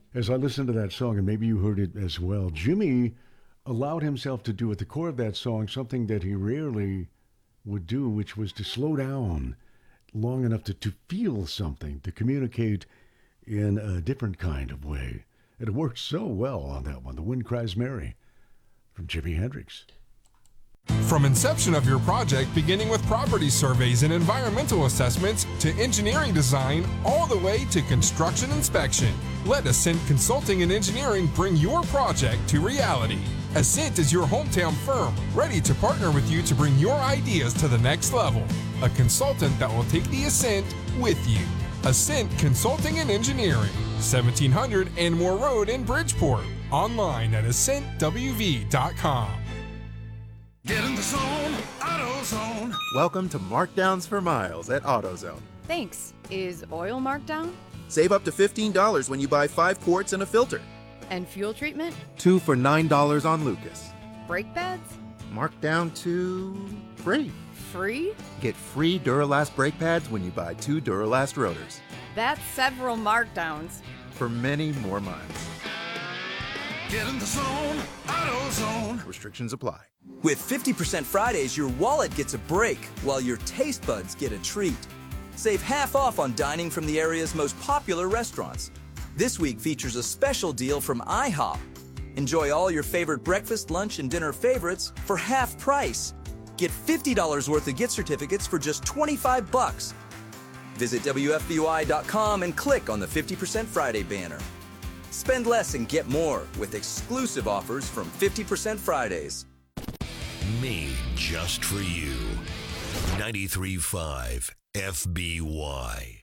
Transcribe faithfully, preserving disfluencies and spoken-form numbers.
As I listened to that song, and maybe you heard it as well, Jimmy allowed himself to do at the core of that song something that he rarely would do, which was to slow down long enough to, to feel something, to communicate in a different kind of way. And it worked so well on that one. The Wind Cries Mary from Jimi Hendrix. From inception of your project, beginning with property surveys and environmental assessments, to engineering design, all the way to construction inspection, let Ascent Consulting and Engineering bring your project to reality. Ascent is your hometown firm, ready to partner with you to bring your ideas to the next level. A consultant that will take the Ascent with you. Ascent Consulting and Engineering, seventeen hundred Anmore Road in Bridgeport. Online at ascent w v dot com. Get in the zone, AutoZone. Welcome to Markdowns for Miles at AutoZone. Thanks. Is oil marked down? Save up to fifteen dollars when you buy five quarts and a filter. And fuel treatment? Two for nine dollars on Lucas. Brake pads? Marked down to free. Free? Get free Duralast brake pads when you buy two Duralast rotors. That's several markdowns. For many more miles. Get in the zone, AutoZone. Restrictions apply. With fifty percent Fridays, your wallet gets a break while your taste buds get a treat. Save half off on dining from the area's most popular restaurants. This week features a special deal from IHOP. Enjoy all your favorite breakfast, lunch, and dinner favorites for half price. Get fifty dollars worth of gift certificates for just twenty-five bucks. Visit W F B Y dot com and click on the fifty percent Friday banner. Spend less and get more with exclusive offers from fifty percent Fridays. Made just for you. ninety-three point five F B Y.